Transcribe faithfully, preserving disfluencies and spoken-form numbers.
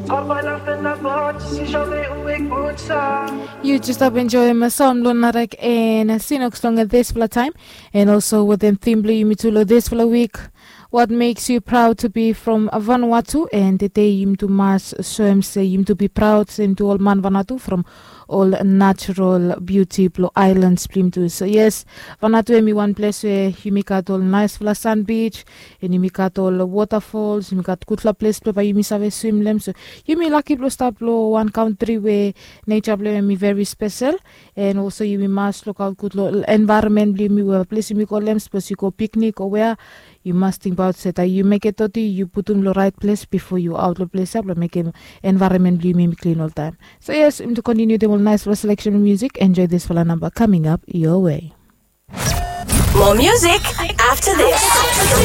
You just have enjoyed my song Lunarek and Sinox song at this for time, and also within Thimbly Mitulo this for a week. What makes you proud to be from Vanuatu? And the day you to Mars Swim say you to be proud and to all man Vanuatu from all natural beauty blue islands plim to. So yes, Vanuatu is one place where you make out all nice for sand beach and you make out all waterfalls, you make out good place where you miss have swim them. So you may lucky blue start blow one country where nature blue me very special, and also you must look out good environment blue me where place you call them suppose you go picnic or where you must think about that you make it toti you put in the right place before you out the place up make it environment blue clean all time. So yes, to continue the nice selection of music, enjoy this for a number coming up your way. More music after this.